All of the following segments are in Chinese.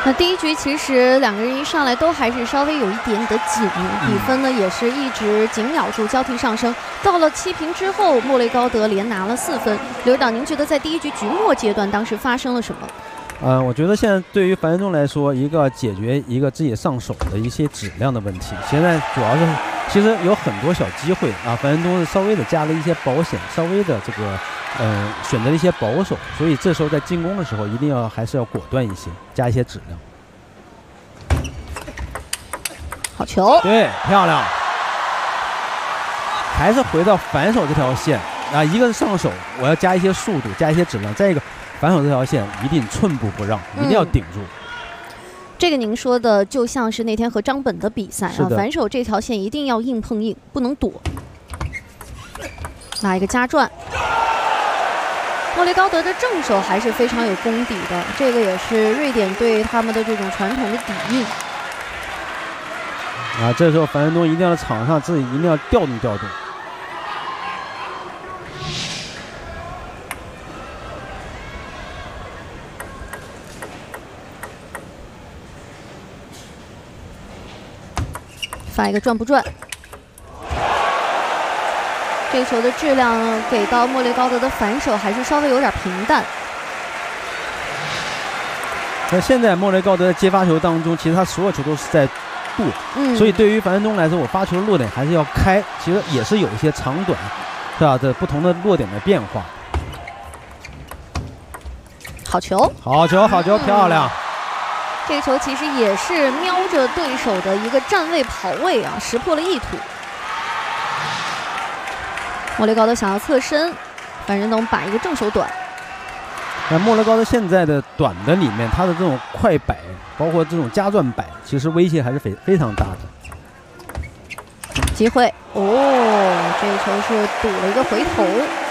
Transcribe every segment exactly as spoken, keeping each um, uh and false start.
那第一局其实两个人一上来都还是稍微有一点的紧，比分呢也是一直紧咬住，交替上升。到了七平之后，莫雷高德连拿了四分。刘指导，您觉得在第一局局末阶段当时发生了什么？ 呃，我觉得现在对于樊振东来说，一个解决一个自己上手的一些质量的问题。现在主要是其实有很多小机会啊，樊振东是稍微的加了一些保险，稍微的这个呃选择了一些保守，所以这时候在进攻的时候一定要还是要果断一些，加一些质量。 好球， 对，漂亮，还是回到反手这条线啊，一个是上手，我要加一些速度，加一些质量，再一个。反手这条线一定寸步不让，一定要顶住。 嗯、这个您说的就像是那天和张本的比赛啊，反手这条线一定要硬碰硬，不能躲。来一个加转，莫雷高德的正手还是非常有功底的，这个也是瑞典对他们的这种传统的底蕴。 啊，这时候樊振东一定要在场上自己一定要调动调动。 发一个转不转，这球的质量给到莫雷高德的反手还是稍微有点平淡。 那现在莫雷高德在接发球当中，其实他所有球都是在度，嗯、所以对于樊振东来说，我发球的落点还是要开，其实也是有一些长短，是吧？这不同的落点的变化。 好球， 好球，好球，漂亮。嗯这个球其实也是瞄着对手的一个站位跑位啊，识破了意图。莫雷高德想要侧身，樊振东把一个正手短。 那莫雷高德现在的短的里面，他的这种快摆，包括这种加转摆，其实威胁还是非非常大的。 机会哦，这个球是赌了一个回头。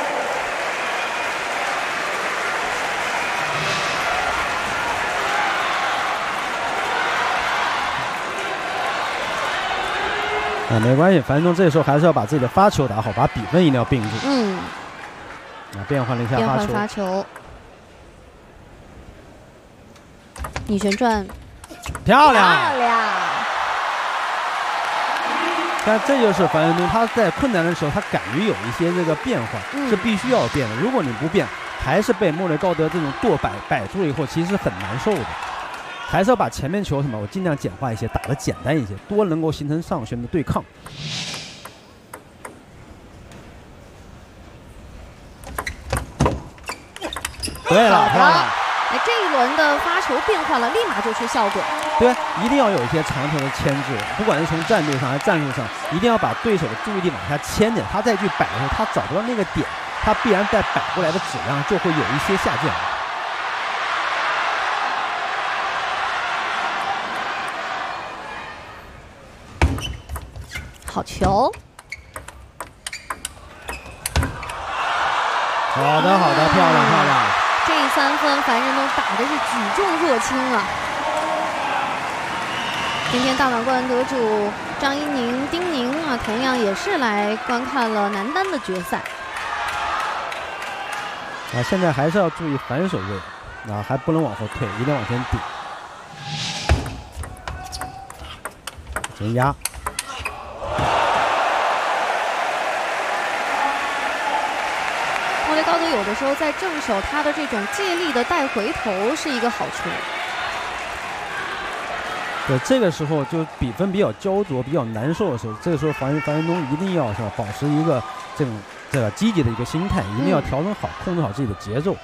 啊，没关系，樊振东这时候还是要把自己的发球打好，把比分一定要并住。 嗯。 啊，变换了一下变发球。 换发球。逆旋转。 漂亮。 漂亮。 但这就是樊振东，他在困难的时候，他敢于有一些这个变化，嗯、是必须要变的。如果你不变，还是被莫雷高德这种舵摆摆住了以后，其实很难受的。还是要把前面球什么，我尽量简化一些，打得简单一些，多能够形成上旋的对抗。对了，漂亮！ 哎，这一轮的发球变化了，立马就出效果。 对，一定要有一些长球的牵制，不管是从战略上还是战术上，一定要把对手的注意力往下牵点，他再去摆的时候，他找不到那个点，他必然在摆过来的质量就会有一些下降。 好球！ 好的，好的，漂亮，漂亮！ 这三分樊振东打的是举重若轻啊！今天大满贯得主张怡宁、丁宁啊，同样也是来观看了男单的决赛。 啊，现在还是要注意反手位，啊，还不能往后退，一定往前顶。前压。 莫雷高德有的时候在正手，他的这种借力的带回头是一个好球。 对，这个时候就比分比较焦灼、比较难受的时候，这个时候樊樊振东一定要是吧，保持一个这种这个积极的一个心态，一定要调整好、嗯、控制好自己的节奏。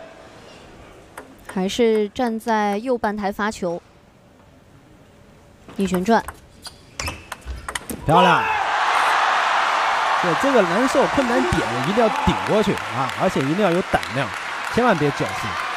还是站在右半台发球，逆旋转， 漂亮。对，这个难受困难点一定要顶过去啊，而且一定要有胆量，千万别侥幸。